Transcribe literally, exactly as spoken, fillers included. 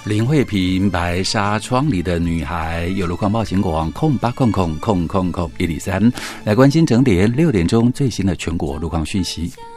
林慧萍《白纱窗里的女孩》，有路况报警广空八空空空空空一里三，来关心整点六点钟最新的全国路况讯息。